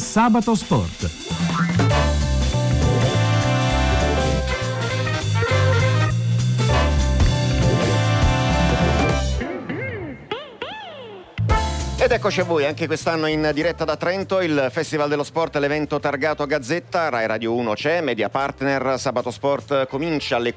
Sabato Sport. Ed eccoci a voi, anche quest'anno in diretta da Trento, il Festival dello Sport, l'evento targato Gazzetta, Rai Radio 1 c'è, Media Partner, Sabato Sport comincia alle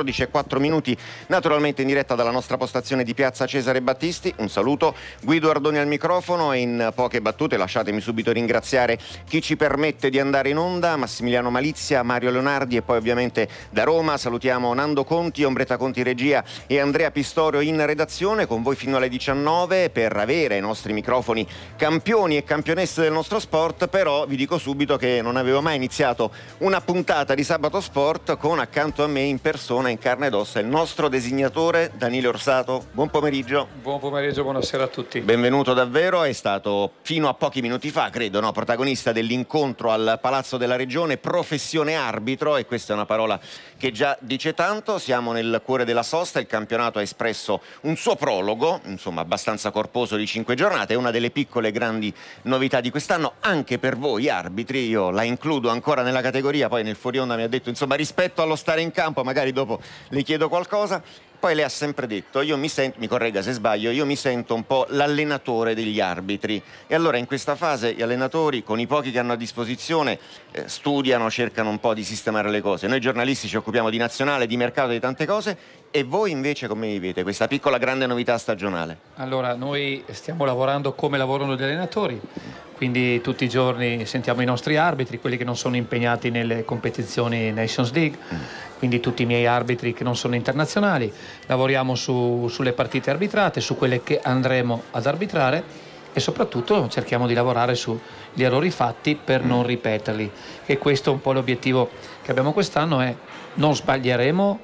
14:04, naturalmente in diretta dalla nostra postazione di Piazza Cesare Battisti. Un saluto, Guido Ardoni al microfono, e in poche battute lasciatemi subito ringraziare chi ci permette di andare in onda, Massimiliano Malizia, Mario Leonardi, e poi ovviamente da Roma salutiamo Nando Conti, Ombretta Conti regia e Andrea Pistorio in redazione, con voi fino alle 19 per avere i nostri microfoni campioni e campionesse del nostro sport. Però vi dico subito che non avevo mai iniziato una puntata di Sabato Sport con accanto a me in persona, in carne ed ossa, il nostro designatore Danilo Orsato. Buon pomeriggio. Buon pomeriggio, buonasera a tutti. Benvenuto davvero, è stato fino a pochi minuti fa, credo, protagonista dell'incontro al Palazzo della Regione, professione arbitro, e questa è una parola che già dice tanto. Siamo nel cuore della sosta, il campionato ha espresso un suo prologo, insomma abbastanza corposo, di 5 giornate. È una delle piccole grandi novità di quest'anno anche per voi arbitri. Io la includo ancora nella categoria, poi nel fuori onda mi ha detto insomma rispetto allo stare in campo, magari dopo le chiedo qualcosa. Poi lei ha sempre detto, io mi sento, mi corregga se sbaglio, io mi sento un po' l'allenatore degli arbitri, e allora in questa fase gli allenatori, con i pochi che hanno a disposizione, studiano, cercano un po' di sistemare le cose. Noi giornalisti ci occupiamo di nazionale, di mercato, di tante cose, e voi invece come vivete questa piccola grande novità stagionale? Allora, noi stiamo lavorando come lavorano gli allenatori, quindi tutti i giorni sentiamo i nostri arbitri, quelli che non sono impegnati nelle competizioni Nations League, quindi tutti i miei arbitri che non sono internazionali. Lavoriamo sulle partite arbitrate, su quelle che andremo ad arbitrare, e soprattutto cerchiamo di lavorare sugli errori fatti per non ripeterli. E questo è un po' l'obiettivo che abbiamo quest'anno, è non sbaglieremo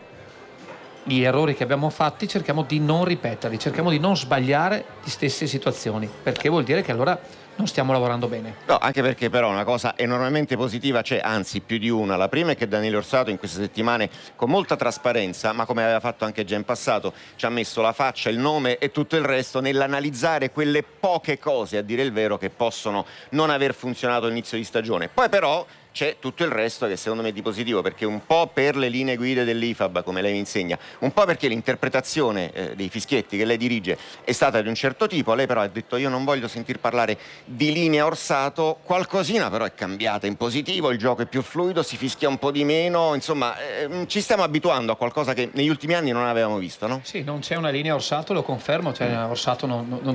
gli errori che abbiamo fatti, cerchiamo di non ripeterli, cerchiamo di non sbagliare le stesse situazioni, perché vuol dire che allora non stiamo lavorando bene. No, anche perché però una cosa enormemente positiva c'è, anzi più di una. La prima è che Danilo Orsato in queste settimane, con molta trasparenza, ma come aveva fatto anche già in passato, ci ha messo la faccia, il nome e tutto il resto nell'analizzare quelle poche cose, a dire il vero, che possono non aver funzionato all'inizio di stagione. Poi però c'è tutto il resto che secondo me è di positivo, perché un po' per le linee guida dell'IFAB, come lei mi insegna, un po' perché l'interpretazione dei fischietti che lei dirige è stata di un certo tipo. Lei però ha detto io non voglio sentir parlare di linea Orsato, qualcosina però è cambiata in positivo, il gioco è più fluido, si fischia un po' di meno, insomma ci stiamo abituando a qualcosa che negli ultimi anni non avevamo visto, no? Sì, non c'è una linea Orsato, lo confermo, cioè Orsato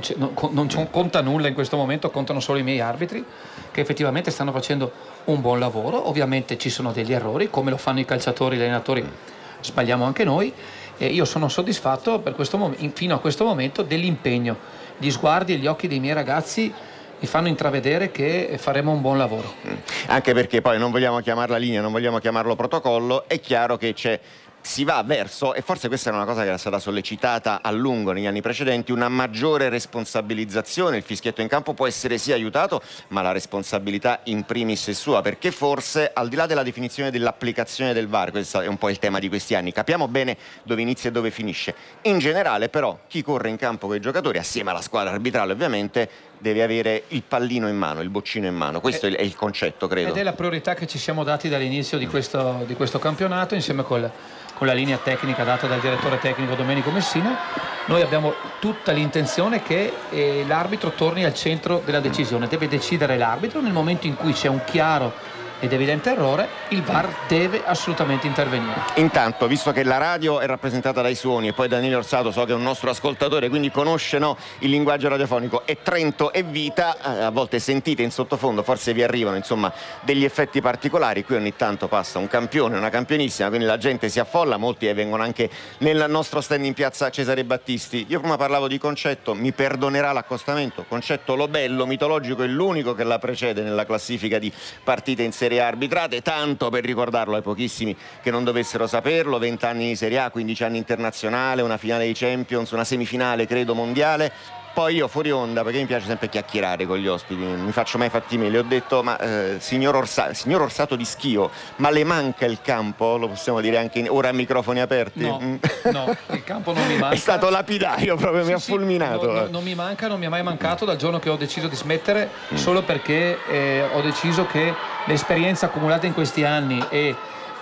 non conta nulla in questo momento, contano solo i miei arbitri che effettivamente stanno facendo un buon lavoro. Ovviamente ci sono degli errori, come lo fanno i calciatori, gli allenatori, sbagliamo anche noi, e io sono soddisfatto per fino a questo momento dell'impegno. Gli sguardi e gli occhi dei miei ragazzi mi fanno intravedere che faremo un buon lavoro. Anche perché poi non vogliamo chiamarla linea, non vogliamo chiamarlo protocollo, è chiaro che si va verso, e forse questa era una cosa che era stata sollecitata a lungo negli anni precedenti, una maggiore responsabilizzazione. Il fischietto in campo può essere sì aiutato, ma la responsabilità in primis è sua, perché forse al di là della definizione dell'applicazione del VAR, questo è un po' il tema di questi anni, capiamo bene dove inizia e dove finisce. In generale però chi corre in campo con i giocatori, assieme alla squadra arbitrale ovviamente, deve avere il pallino in mano, il boccino in mano. Questo è il concetto, credo. Ed è la priorità che ci siamo dati dall'inizio di questo campionato, insieme con la linea tecnica data dal direttore tecnico Domenico Messina. Noi abbiamo tutta l'intenzione che l'arbitro torni al centro della decisione. Deve decidere l'arbitro nel momento in cui c'è un chiaro ed evidente errore, il VAR deve assolutamente intervenire. Intanto, visto che la radio è rappresentata dai suoni, e poi Danilo Orsato so che è un nostro ascoltatore, quindi conosce il linguaggio radiofonico, e Trento è vita, a volte sentite in sottofondo, forse vi arrivano insomma degli effetti particolari. Qui ogni tanto passa un campione, una campionissima, quindi la gente si affolla, molti vengono anche nel nostro stand in Piazza Cesare Battisti. Io prima parlavo di Concetto, mi perdonerà l'accostamento, Concetto Lobello mitologico, è l'unico che la precede nella classifica di partite in Serie serie A arbitrate, tanto per ricordarlo ai pochissimi che non dovessero saperlo: 20 anni di Serie A, 15 anni internazionale, una finale di Champions, una semifinale credo mondiale. Poi io fuori onda, perché mi piace sempre chiacchierare con gli ospiti, non mi faccio mai fatti miei, le ho detto: ma signor Orsato di Schio, ma le manca il campo? Lo possiamo dire anche ora a microfoni aperti? No, no, il campo non mi manca. È stato lapidario, proprio mi ha fulminato. Non mi manca, non mi è mai mancato dal giorno che ho deciso di smettere, solo perché ho deciso che l'esperienza accumulata in questi anni e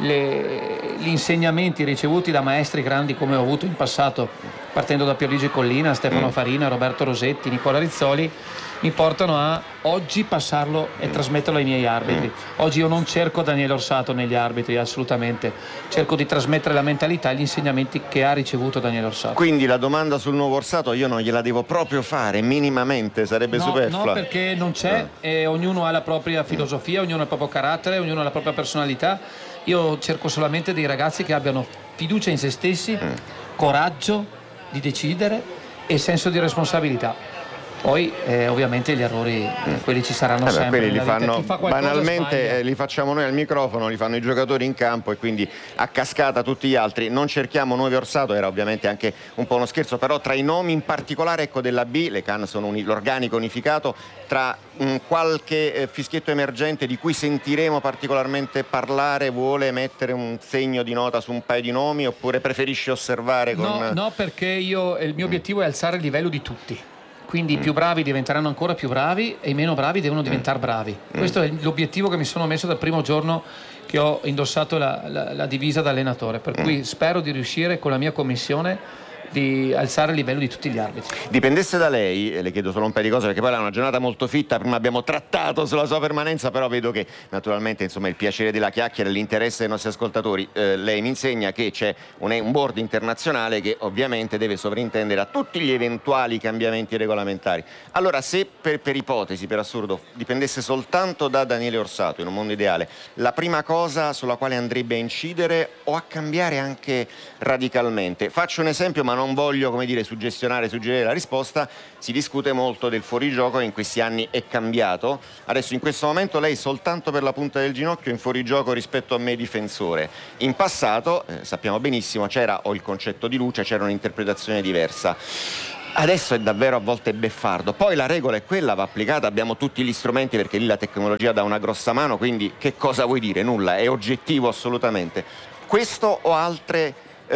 gli insegnamenti ricevuti da maestri grandi come ho avuto in passato, partendo da Pierluigi Collina, Stefano Farina, Roberto Rosetti, Nicola Rizzoli, mi portano a oggi passarlo e trasmetterlo ai miei arbitri. Oggi io non cerco Daniele Orsato negli arbitri, assolutamente, cerco di trasmettere la mentalità e gli insegnamenti che ha ricevuto Daniele Orsato. Quindi la domanda sul nuovo Orsato io non gliela devo proprio fare, minimamente, sarebbe superflua. No, perché non c'è, e ognuno ha la propria filosofia, ognuno ha il proprio carattere, ognuno ha la propria personalità. Io cerco solamente dei ragazzi che abbiano fiducia in se stessi, coraggio di decidere e senso di responsabilità. Poi ovviamente gli errori quelli ci saranno sempre. Quelli li fanno banalmente, li li facciamo noi al microfono, li fanno i giocatori in campo e quindi a cascata tutti gli altri. Non cerchiamo nuovi Orsato, era ovviamente anche un po' uno scherzo, però tra i nomi in particolare, ecco, della B, le CAN sono l'organico unificato, tra qualche fischietto emergente di cui sentiremo particolarmente parlare, vuole mettere un segno di nota su un paio di nomi oppure preferisce osservare con... No, perché il mio obiettivo è alzare il livello di tutti. Quindi i più bravi diventeranno ancora più bravi e i meno bravi devono diventare bravi. Questo è l'obiettivo che mi sono messo dal primo giorno che ho indossato la divisa da allenatore, per cui spero di riuscire con la mia commissione di alzare il livello di tutti gli arbitri. Dipendesse da lei, le chiedo solo un paio di cose perché poi è una giornata molto fitta, prima abbiamo trattato sulla sua permanenza, però vedo che naturalmente insomma il piacere della chiacchiera e l'interesse dei nostri ascoltatori, lei mi insegna che c'è un board internazionale che ovviamente deve sovrintendere a tutti gli eventuali cambiamenti regolamentari. Allora, se per ipotesi, per assurdo, dipendesse soltanto da Daniele Orsato in un mondo ideale, la prima cosa sulla quale andrebbe a incidere o a cambiare anche radicalmente, faccio un esempio ma non voglio, come dire, suggerire la risposta, si discute molto del fuorigioco che in questi anni è cambiato. Adesso in questo momento lei soltanto per la punta del ginocchio in fuorigioco rispetto a me difensore. In passato, sappiamo benissimo, c'era il concetto di luce, c'era un'interpretazione diversa. Adesso è davvero a volte beffardo, poi la regola è quella, va applicata, abbiamo tutti gli strumenti perché lì la tecnologia dà una grossa mano, quindi che cosa vuoi dire? Nulla, è oggettivo assolutamente. Questo o altre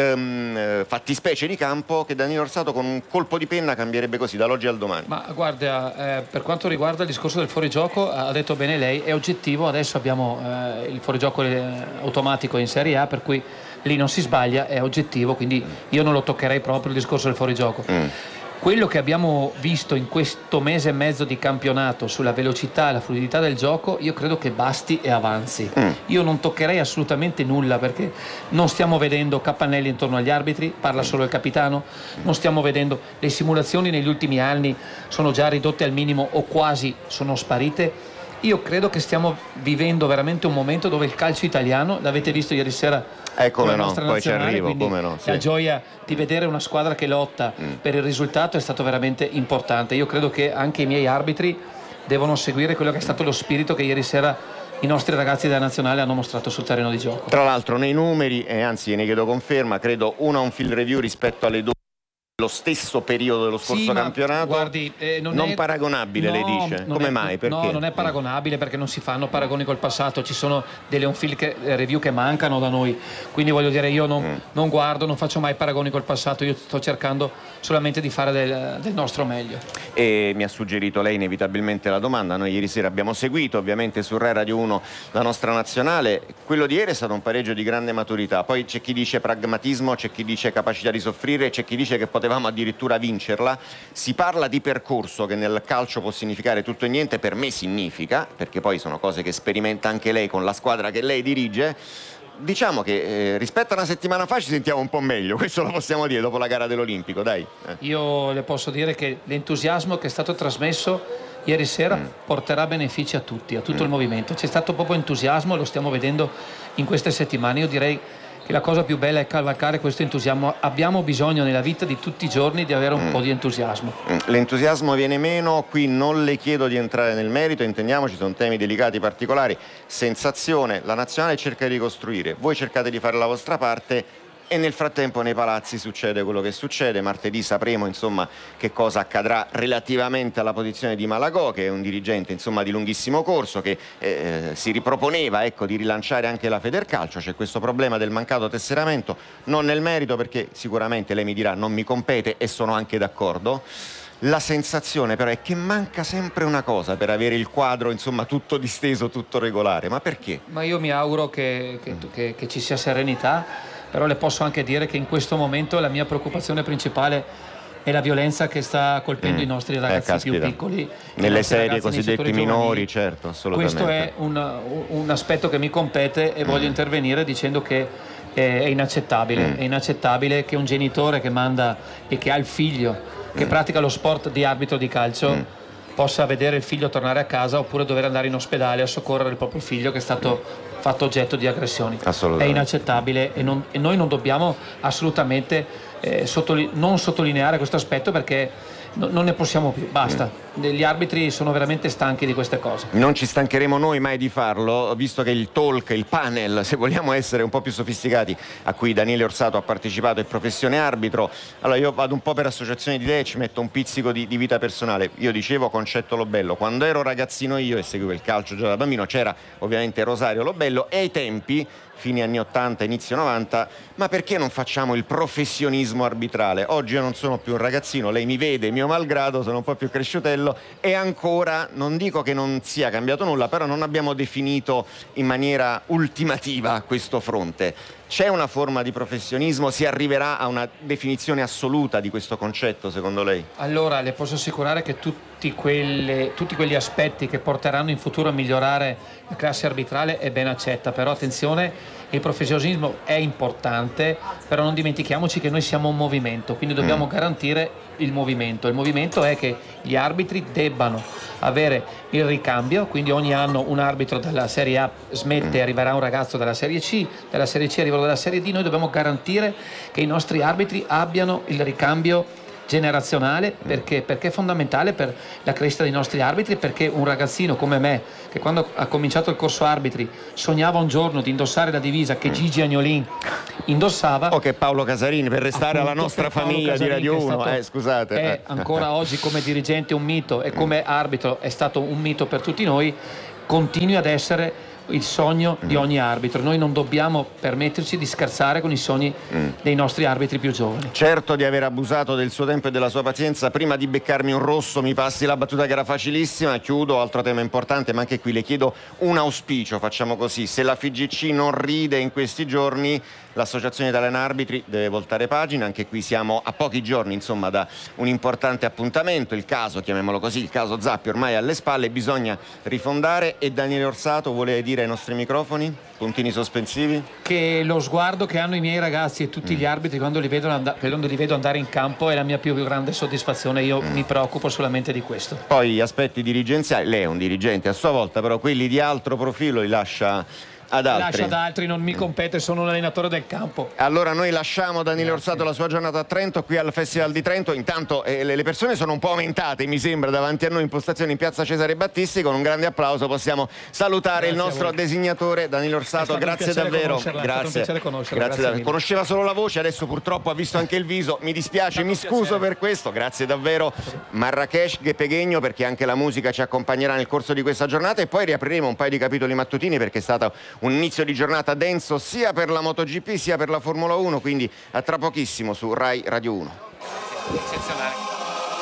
fattispecie di campo che Daniele Orsato con un colpo di penna cambierebbe così dall'oggi al domani? Ma guarda, per quanto riguarda il discorso del fuorigioco, ha detto bene lei, è oggettivo. Adesso abbiamo il fuorigioco automatico in Serie A, per cui lì non si sbaglia, è oggettivo, quindi io non lo toccherei proprio il discorso del fuorigioco. Quello che abbiamo visto in questo mese e mezzo di campionato sulla velocità e la fluidità del gioco, io credo che basti e avanzi. Io non toccherei assolutamente nulla, perché non stiamo vedendo capannelli intorno agli arbitri, parla solo il capitano, non stiamo vedendo le simulazioni negli ultimi anni, sono già ridotte al minimo o quasi sono sparite. Io credo che stiamo vivendo veramente un momento dove il calcio italiano, l'avete visto ieri sera, come no, poi ci arrivo, come no, sì. La gioia di vedere una squadra che lotta per il risultato è stato veramente importante. Io credo che anche i miei arbitri devono seguire quello che è stato lo spirito che ieri sera i nostri ragazzi della nazionale hanno mostrato sul terreno di gioco. Tra l'altro nei numeri, e anzi ne chiedo conferma, credo uno ha un field review rispetto alle lo stesso periodo dello scorso campionato, guardi, non è paragonabile, lei dice? Come mai? Perché? No, non è paragonabile perché non si fanno paragoni col passato, ci sono delle on-field review che mancano da noi, quindi voglio dire, io non guardo, non faccio mai paragoni col passato, io sto cercando solamente di fare del nostro meglio. E mi ha suggerito lei inevitabilmente la domanda, noi ieri sera abbiamo seguito ovviamente su Rai Radio 1 la nostra nazionale, quello di ieri è stato un pareggio di grande maturità, poi c'è chi dice pragmatismo, c'è chi dice capacità di soffrire, c'è chi dice che potevamo addirittura vincerla. Si parla di percorso che nel calcio può significare tutto e niente, per me significa, perché poi sono cose che sperimenta anche lei con la squadra che lei dirige. Diciamo che rispetto a una settimana fa ci sentiamo un po' meglio, questo lo possiamo dire dopo la gara dell'Olimpico, dai. Io le posso dire che l'entusiasmo che è stato trasmesso ieri sera porterà benefici a tutti, a tutto il movimento. C'è stato proprio entusiasmo, lo stiamo vedendo in queste settimane. Io direi che la cosa più bella è cavalcare questo entusiasmo. Abbiamo bisogno nella vita di tutti i giorni di avere un po' di entusiasmo. L'entusiasmo viene meno, qui non le chiedo di entrare nel merito, intendiamoci, sono temi delicati, particolari. Sensazione, la nazionale cerca di ricostruire, voi cercate di fare la vostra parte e nel frattempo nei palazzi succede quello che succede. Martedì sapremo insomma che cosa accadrà relativamente alla posizione di Malagò, che è un dirigente insomma di lunghissimo corso, che si riproponeva, ecco, di rilanciare anche la Federcalcio. C'è questo problema del mancato tesseramento, non nel merito perché sicuramente lei mi dirà non mi compete e sono anche d'accordo. La sensazione però è che manca sempre una cosa per avere il quadro insomma tutto disteso, tutto regolare. Ma perché? Ma io mi auguro che ci sia serenità, però le posso anche dire che in questo momento la mia preoccupazione principale è la violenza che sta colpendo i nostri ragazzi più piccoli. Nelle serie cosiddetti minori, certo, assolutamente. Questo è un aspetto che mi compete e voglio intervenire dicendo che è inaccettabile. È inaccettabile che un genitore che manda e che ha il figlio che pratica lo sport di arbitro di calcio possa vedere il figlio tornare a casa oppure dover andare in ospedale a soccorrere il proprio figlio che è stato fatto oggetto di aggressioni. È inaccettabile e noi non dobbiamo assolutamente non sottolineare questo aspetto perché non ne possiamo più, basta. Gli arbitri sono veramente stanchi di queste cose. Non ci stancheremo noi mai di farlo, visto che il talk, il panel, se vogliamo essere un po' più sofisticati, a cui Daniele Orsato ha partecipato, è Professione Arbitro. Allora io vado un po' per associazione di idee e ci metto un pizzico di vita personale. Io dicevo Concetto Lobello, quando ero ragazzino io e seguivo il calcio già da bambino, c'era ovviamente Rosario Lobello e ai tempi, fine anni 80, inizio 90, ma perché non facciamo il professionismo arbitrale? Oggi io non sono più un ragazzino, lei mi vede, mio malgrado, sono un po' più cresciutello e ancora, non dico che non sia cambiato nulla, però non abbiamo definito in maniera ultimativa questo fronte. C'è una forma di professionismo? Si arriverà a una definizione assoluta di questo concetto, secondo lei? Allora, le posso assicurare che tutti quegli aspetti che porteranno in futuro a migliorare la classe arbitrale è ben accetta, però attenzione, il professionismo è importante, però non dimentichiamoci che noi siamo un movimento, quindi dobbiamo garantire il movimento. Il movimento è che gli arbitri debbano avere il ricambio, quindi ogni anno un arbitro della Serie A smette e arriverà un ragazzo della Serie C, dalla Serie C arriverà dalla Serie D. Noi dobbiamo garantire che i nostri arbitri abbiano il ricambio generazionale perché è fondamentale per la crescita dei nostri arbitri, perché un ragazzino come me che quando ha cominciato il corso arbitri sognava un giorno di indossare la divisa che Gigi Agnolin indossava o che Paolo Casarini, per restare alla nostra famiglia di Radio 1, scusate, è ancora oggi come dirigente un mito e come arbitro è stato un mito per tutti noi, continui ad essere il sogno di ogni arbitro. Noi non dobbiamo permetterci di scherzare con i sogni dei nostri arbitri più giovani. Certo di aver abusato del suo tempo e della sua pazienza. Prima di beccarmi un rosso mi passi la battuta che era facilissima. Chiudo, altro tema importante, ma anche qui le chiedo un auspicio, facciamo così: se la FIGC non ride in questi giorni, l'Associazione Italiana Arbitri deve voltare pagina. Anche qui siamo a pochi giorni insomma da un importante appuntamento, il caso, chiamiamolo così, il caso Zappi ormai alle spalle, bisogna rifondare. E Daniele Orsato vuole dire ai nostri microfoni, puntini sospensivi? Che lo sguardo che hanno i miei ragazzi e tutti gli arbitri quando li vedo andare in campo è la mia più grande soddisfazione. Io mi preoccupo solamente di questo. Poi gli aspetti dirigenziali, lei è un dirigente a sua volta, però quelli di altro profilo li lascia ad altri. Lascia ad altri, non mi compete, sono un allenatore del campo. Allora noi lasciamo Daniele Orsato la sua giornata a Trento, qui al Festival di Trento. Intanto le persone sono un po' aumentate, mi sembra, davanti a noi in postazione in piazza Cesare Battisti. Con un grande applauso possiamo salutare il nostro designatore Daniele Orsato. Grazie davvero. Grazie. Grazie. Conosceva solo la voce, adesso purtroppo ha visto anche il viso, mi dispiace, mi scuso per questo. Grazie davvero Marrakesh Ghepegno, perché anche la musica ci accompagnerà nel corso di questa giornata, e poi riapriremo un paio di capitoli mattutini perché è stato un inizio di giornata denso sia per la MotoGP sia per la Formula 1, quindi a tra pochissimo su Rai Radio 1. Eccezionale.